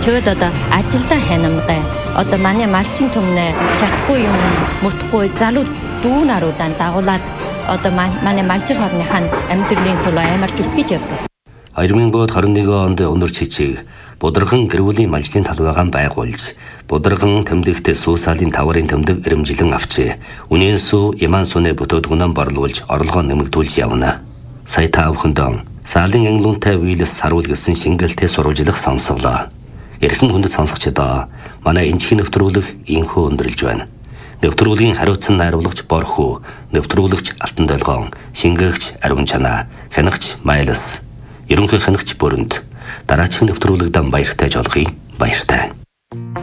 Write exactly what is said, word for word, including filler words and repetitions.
чөөд одоо ажилдаа хянамгай одоо манай малчин түмнэ чадахгүй юм мөтхгүй залуу дүү наруудаа дагуулад одоо манай малчин хорныхаа амьдралын төлөө амар зүтгэж явдаг. хоёр мың двадцать нэг онд өнөр чичиг Бударган гэр бүлийн малжлын талбайгаан байгуулж Бударган тэмдэгт суусаалын таврын тэмдэг ирэмжилэн авчээ. Үнэн сүү Яман сүнэ бүтөөдгөнөн борлуулж орлогоо нэмэгдүүлж явна. Сая та бүхэндээ Саалын англиунтай Виллис саруул гэсэн шингэлтэй сурвалжлах сонсголоо. Эрхэм хүндэт сонсогчдоо манай энэхий нэвтрүүлэг инхүү өндөрлж байна. Нэвтрүүлгийн хариуцсан найруулагч Борхүү, нэвтрүүлэгч Алтан долгоон, шингээгч Ариун Чанаа, хянагч Майлас, ерөнхий хянагч Бүрөнд дараагийн нэвтрүүлэгдэн баяртай жолгоё. Баяртай.